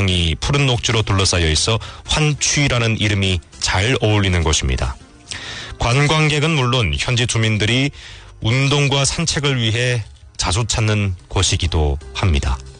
고장이 푸른 녹지로 둘러싸여 있어 환취라는 이름이 잘 어울리는 곳입니다. 관광객은 물론 현지 주민들이 운동과 산책을 위해 자주 찾는 곳이기도 합니다.